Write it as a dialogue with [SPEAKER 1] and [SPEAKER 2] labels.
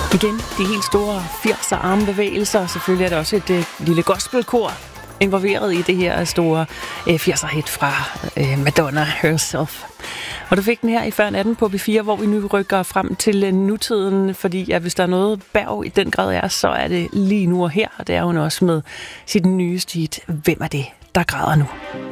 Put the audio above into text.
[SPEAKER 1] Igen, de helt store 80'er armbevægelser. Selvfølgelig er der også et lille gospelkor involveret i det her store 80'er-hit fra Madonna herself. Og du fik den her i før 18 på B4, hvor vi nu rykker frem til nutiden, fordi hvis der er noget Berg i den grad er, så er det lige nu og her, og det er hun også med sit nyeste hit. Hvem er det, der græder nu?